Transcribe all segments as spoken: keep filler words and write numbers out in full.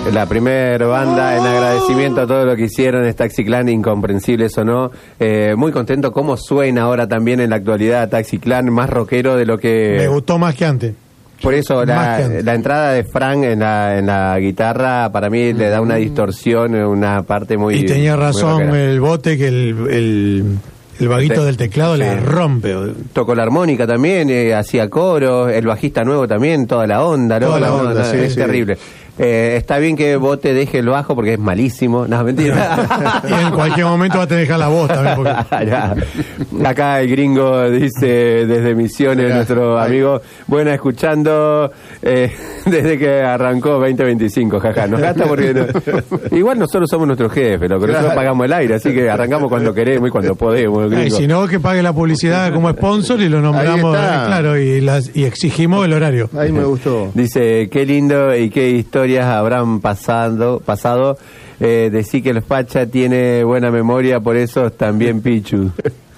La primera banda en agradecimiento a todo lo que hicieron, es Taxi Clan, incomprensible eso no. Eh, muy contento cómo suena ahora también en la actualidad Taxi Clan, más rockero de lo que... Me gustó más que antes. Por eso la, la entrada de Frank en la, en la guitarra para mí le da una distorsión, una parte muy... Y tenía razón el bote que el... el... El vaguito sí, del teclado sí. La rompe. Tocó la armónica también, eh, hacía coro, el bajista nuevo también, toda la onda, ¿no? Toda la onda, onda sí, es sí. terrible. Eh, está bien que vos te dejes el bajo porque es malísimo, no, mentira. Y en cualquier momento va a tener que dejar la voz también. Porque... Acá el gringo dice desde Misiones, Mirá, nuestro ay. amigo, bueno, escuchando eh, desde que arrancó veinte veinticinco, jaja, nos gasta porque no, igual nosotros somos nuestros jefes, lo que claro. nosotros pagamos el aire, así que arrancamos cuando queremos y cuando podemos. Y si no, que pague la publicidad como sponsor y lo nombramos, claro, y, las, y exigimos el horario. Ahí me gustó. Dice, qué lindo y qué historias habrán pasado, pasado. Eh, decir que los Pacha tiene buena memoria, por eso también Pichu.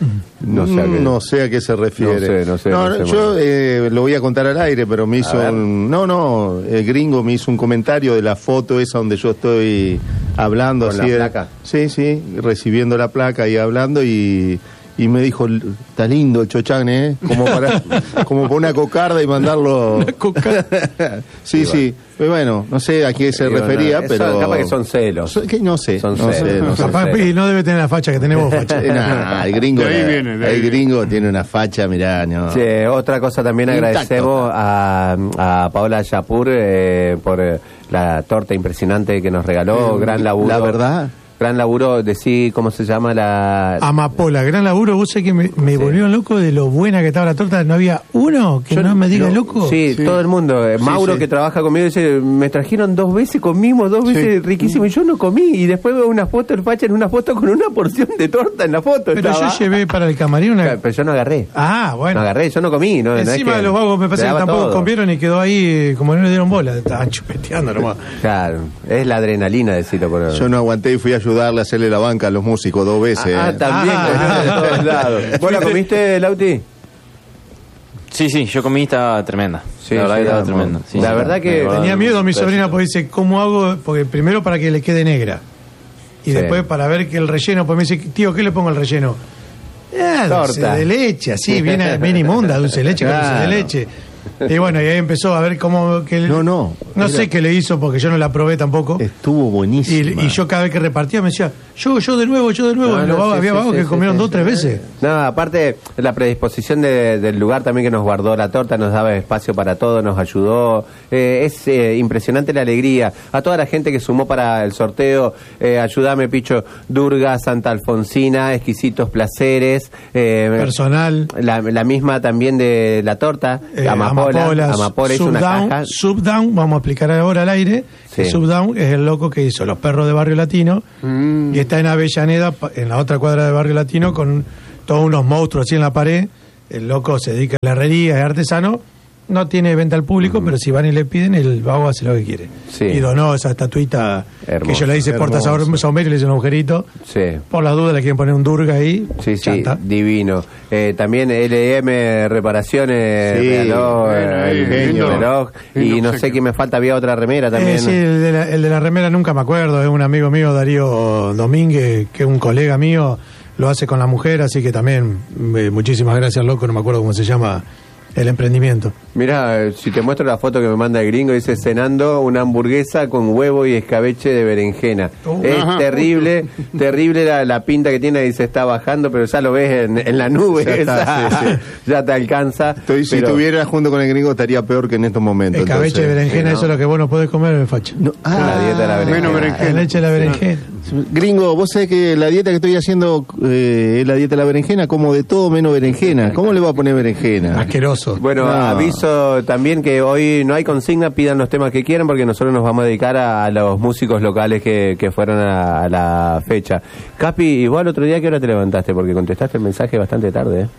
No sé, a qué, no sé a qué se refiere. No sé, no sé. No, no sé yo eh, lo voy a contar al aire, pero me hizo un... No, no, el gringo me hizo un comentario de la foto esa donde yo estoy hablando. ¿Con así la de, placa? Sí, sí, recibiendo la placa y hablando y... Y me dijo, está lindo el Chochán, ¿eh? Como para, como para una cocarda y mandarlo... Una cocarda. sí, y sí. Pero bueno, no sé a qué se y refería, bueno, pero... Capaz que son celos. So, que no sé. Son no celos. sé, no sé. Capaz y no debe tener la facha que tenemos, facha. Nah, el gringo, de ahí viene, de ahí el viene. gringo tiene una facha, mirá, no. Sí, otra cosa también Intacto. agradecemos a, a Paola Yapur eh, por eh, la torta impresionante que nos regaló, eh, gran laburo. La verdad... Gran laburo, decir cómo se llama la... Amapola, gran laburo. Vos sé que me, me sí. volvieron loco de lo buena que estaba la torta. ¿No había uno que Yo, no me diga no, loco? Sí, sí, todo el mundo. Sí, Mauro, sí. que trabaja conmigo, dice, me trajeron dos veces, comimos dos veces, sí. riquísimo, y yo no comí. Y después veo una foto, el Facha en una foto con una porción de torta en la foto. Pero estaba. yo llevé para el camarín una... Pero yo no agarré. Ah, bueno. No agarré, yo no comí. No, Encima no es que de los vagos me parece que tampoco todo. comieron y quedó ahí, como no le dieron bola. Estaban chupeteando nomás. Claro, es la adrenalina, decirlo por... Yo no aguanté y fui a ayudarle a hacerle la banca a los músicos dos veces. Ah, eh. también. Ah, de todos lados. ¿Vos la comiste, Lauti? Sí, sí, yo comí, estaba tremenda. Sí, la verdad sí, que estaba no, tremenda. Sí, la sí, verdad que... Tenía miedo mi sobrina porque dice, ¿cómo hago? Porque primero para que le quede negra. Y sí. después para ver que el relleno, pues me dice, tío, ¿qué le pongo al relleno? Ah, dulce Torta. de leche, así, bien, bien inmunda, dulce de leche, claro. Dulce de leche. Y bueno, y ahí empezó a ver cómo... Que no, no. No sé qué le hizo porque yo no la probé tampoco. Estuvo buenísimo. Y, y yo cada vez que repartía me decía, yo, yo de nuevo, yo de nuevo. No, no, vagos, sí, había sí, vagos sí, que sí, comieron sí, dos o sí, tres sí. veces. No, aparte, la predisposición de, del lugar también que nos guardó la torta, nos daba espacio para todo, nos ayudó. Eh, es eh, impresionante la alegría. A toda la gente que sumó para el sorteo, eh, ayúdame, Picho, Durga, Santa Alfonsina, Exquisitos Placeres. Eh, Personal. La, la misma también de la torta, eh, Amapola. Amapola, Amapola es una caja. Subdown, vamos a explicar ahora al aire. Sí. Subdown es el loco que hizo Los Perros de Barrio Latino. Mm. Y está en Avellaneda, en la otra cuadra de Barrio Latino, con todos unos monstruos así en la pared. El loco se dedica a la herrería, es artesano. No tiene venta al público, mm. pero si van y le piden, el vago hace lo que quiere. Sí. Y donó esa estatuita hermoso, que yo le hice porta saumerio y le hice un agujerito. Sí. Por las dudas le quieren poner un Durga ahí. Sí, chanta. Sí, divino. Eh, también L M Reparaciones, sí, reloj, bueno, el genio, reloj. Y no sé qué me falta, había otra remera también. Eh, sí, el de, la, el de la remera nunca me acuerdo. Es un amigo mío, Darío Domínguez, que es un colega mío, lo hace con la mujer, así que también eh, muchísimas gracias, loco, no me acuerdo cómo se llama el emprendimiento. Mira, si te muestro la foto que me manda el gringo, dice cenando una hamburguesa con huevo y escabeche de berenjena. Uh, es ajá. terrible, terrible la, la pinta que tiene y se está bajando, pero ya lo ves en, en la nube, ya, esa, está, sí, sí. ya te alcanza. Estoy, pero... Si estuviera junto con el gringo estaría peor que en estos momentos. Escabeche de berenjena, sí, ¿no? Eso es lo que vos no podés comer, facha. No. Ah, la dieta de la berenjena. Menos berenjena. La leche de la berenjena. Gringo, vos sabés que la dieta que estoy haciendo eh, es la dieta de la berenjena, como de todo menos berenjena. ¿Cómo le va a poner berenjena? Asqueroso. Bueno, no. aviso también que hoy no hay consigna, pidan los temas que quieran porque nosotros nos vamos a dedicar a, a los músicos locales que, que fueron a, a la fecha. Capi, igual otro día, ¿qué hora te levantaste? Porque contestaste el mensaje bastante tarde, ¿eh?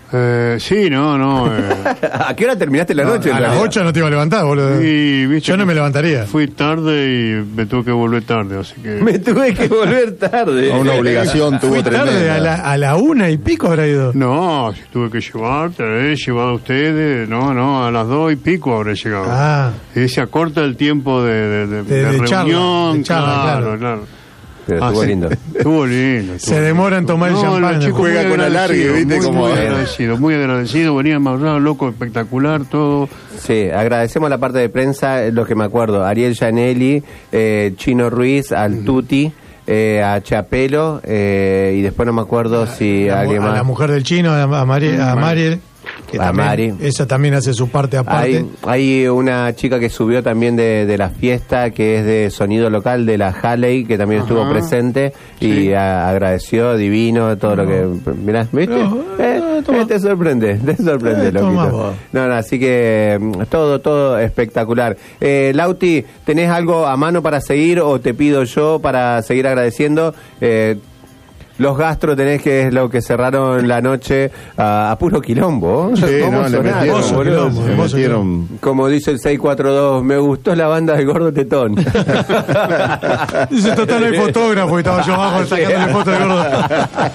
Eh, sí, no, no. Eh. ¿A qué hora terminaste la noche? No, a las ocho no te iba a levantar, boludo. Y, ¿viste? Yo no me levantaría. Fui tarde y me tuve que volver tarde, así que... Me tuve que volver tarde. A una obligación tuvo Fui tremenda. tarde, a la, a la una y pico habrá ido. No, si tuve que llevar, he llevado a ustedes, no, no, a las dos y pico habré llegado. Ah. Y se acorta el tiempo de, de, de, De- de de charla, reunión, de charla, claro, claro. claro. Pero Ah, estuvo sí. lindo. Estuvo lindo. estuvo Se demora en lindo. tomar el No, champán. los chicos Juega muy con alargue, agradecidos, ¿viste? muy, Como- muy Eh. agradecido, muy agradecido. Venía Maurrado, loco, espectacular, todo. Sí, agradecemos la parte de prensa, eh, lo que me acuerdo, Ariel Gianelli, eh, Chino Ruiz, al Tuti, eh, a Chapelo, eh, y después no me acuerdo si A, alguien a la más. mujer del chino, a, a, Mari- a Mariel, que A también, Mari. esa también hace su parte aparte. Hay, hay una chica que subió también de, de la fiesta, que es de sonido local, de la Halley, que también Ajá. estuvo presente y Sí. a- agradeció, divino, todo lo que... Mirá, ¿viste? No, Eh, no, toma. eh, te sorprende, te sorprende, Eh, toma loquito. vos. No, no, así que mm, todo, todo espectacular. Eh, Lauti, ¿tenés algo a mano para seguir o te pido yo para seguir agradeciendo? Eh, Los gastros tenés, que es lo que cerraron la noche a, a puro quilombo. Sí, ¿Cómo no, le sonaron, metieron, boludo? quilombo, le hermoso metieron. Como dice el seis cuatro dos, me gustó la banda del Gordo Tetón. Dice, total, no hay fotógrafo, y estaba yo abajo sacándole fotos de gordo.